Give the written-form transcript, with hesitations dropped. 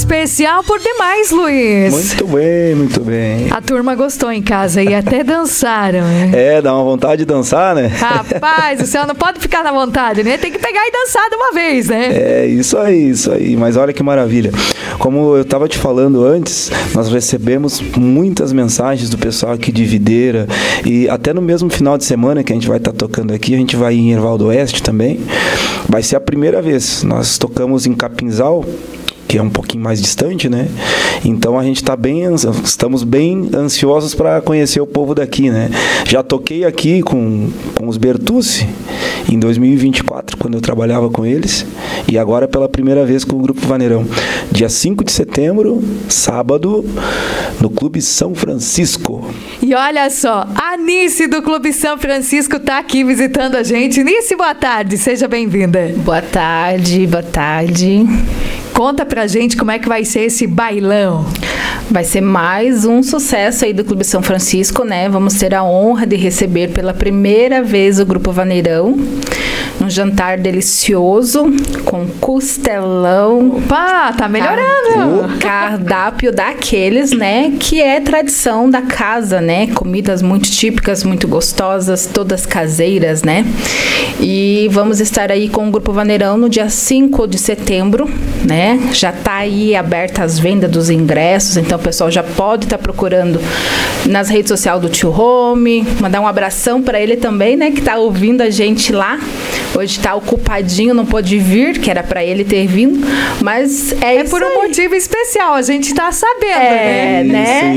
especial por demais, Luiz. Muito bem, muito bem. A turma gostou em casa e até dançaram, né? Dá uma vontade de dançar, né? Rapaz, o senhor não pode ficar na vontade, né? Tem que pegar e dançar de uma vez, né? Isso aí. Mas olha que maravilha. Como eu estava te falando antes, nós recebemos muitas mensagens do pessoal aqui de Videira e até no mesmo final de semana que a gente vai estar tocando aqui, a gente vai em Erval do Oeste também. Vai ser a primeira vez. Nós tocamos em Capinzal, que é um pouquinho mais distante, né? Então a gente estamos bem ansiosos para conhecer o povo daqui, né? Já toquei aqui com os Bertucci em 2024, quando eu trabalhava com eles, e agora pela primeira vez com o Grupo Vaneirão. Dia 5 de setembro, sábado, no Clube São Francisco. E olha só, a Nice do Clube São Francisco está aqui visitando a gente. Nice, boa tarde, seja bem-vinda. Boa tarde. Conta pra gente como é que vai ser esse bailão. Vai ser mais um sucesso aí do Clube São Francisco, né? Vamos ter a honra de receber pela primeira vez o Grupo Vaneirão. Um jantar delicioso, com costelão. Opa, tá melhorando. Cardápio daqueles, né? Que é tradição da casa, né? Comidas muito típicas, muito gostosas, todas caseiras, né? E vamos estar aí com o Grupo Vaneirão no dia 5 de setembro, né? Já tá aí aberta as vendas dos ingressos, então o pessoal já pode estar procurando nas redes sociais do Tio Home, mandar um abração para ele também, né? Que tá ouvindo a gente lá. Hoje tá ocupadinho, não pôde vir, que era para ele ter vindo, mas é isso por um aí. motivo especial, a gente tá sabendo, né?